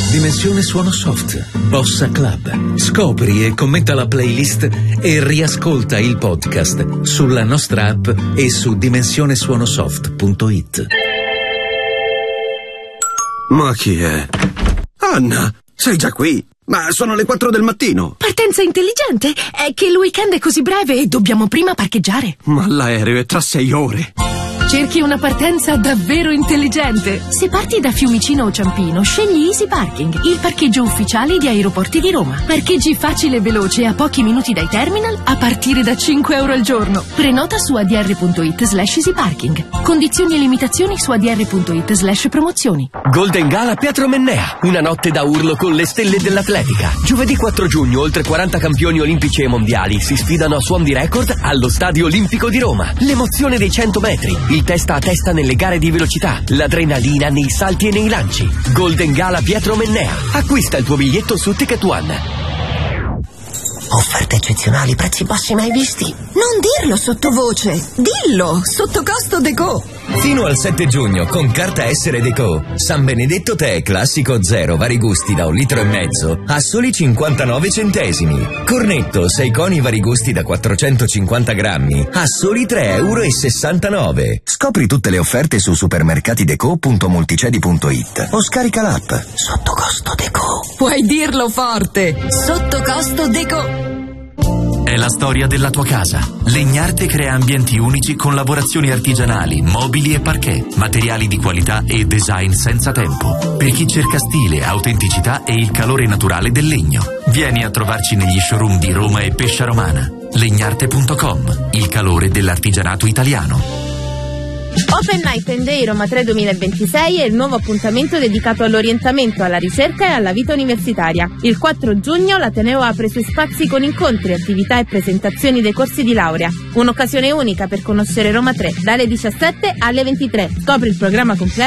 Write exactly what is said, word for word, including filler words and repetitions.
Dimensione Suono Soft, Bossa Club. Scopri e commenta la playlist e riascolta il podcast sulla nostra app e su dimensionesuonosoft punto it. Ma chi è? Anna, sei già qui? Ma sono le quattro del mattino. Partenza intelligente? È che il weekend è così breve e dobbiamo prima parcheggiare. Ma l'aereo è tra sei ore. Cerchi una partenza davvero intelligente? Se parti da Fiumicino o Ciampino, scegli Easy Parking, il parcheggio ufficiale di Aeroporti di Roma. Parcheggi facile e veloce a pochi minuti dai terminal a partire da cinque euro al giorno. Prenota su adr.it slash easy parking. Condizioni e limitazioni su adr.it slash promozioni. Golden Gala Pietro Mennea. Una notte da urlo con le stelle dell'atletica. Giovedì quattro giugno oltre quaranta campioni olimpici e mondiali si sfidano a suon di record allo Stadio Olimpico di Roma. L'emozione dei cento metri. Il testa a testa nelle gare di velocità, l'adrenalina nei salti e nei lanci. Golden Gala Pietro Mennea. Acquista il tuo biglietto su Ticket One. Offerte eccezionali, prezzi bassi mai visti. Non dirlo sottovoce, dillo, sotto costo Deco. Fino al sette giugno con carta Essere Deco, San Benedetto Tè classico zero vari gusti da un litro e mezzo a soli cinquantanove centesimi. Cornetto sei coni vari gusti da quattrocentocinquanta grammi a soli tre euro e sessantanove. Scopri tutte le offerte su supermercatideco punto multicedi punto it o scarica l'app. Sotto costo Deco. Puoi dirlo forte, sotto costo Deco. È la storia della tua casa. Legnarte crea ambienti unici con lavorazioni artigianali, mobili e parquet, materiali di qualità e design senza tempo. Per chi cerca stile, autenticità e il calore naturale del legno. Vieni a trovarci negli showroom di Roma e Pescia Romana. legnarte punto com, il calore dell'artigianato italiano. Open Night and Day Roma tre duemilaventisei è il nuovo appuntamento dedicato all'orientamento, alla ricerca e alla vita universitaria. Il quattro giugno l'Ateneo apre i suoi spazi con incontri, attività e presentazioni dei corsi di laurea. Un'occasione unica per conoscere Roma tre, dalle diciassette alle ventitré. Scopri il programma completo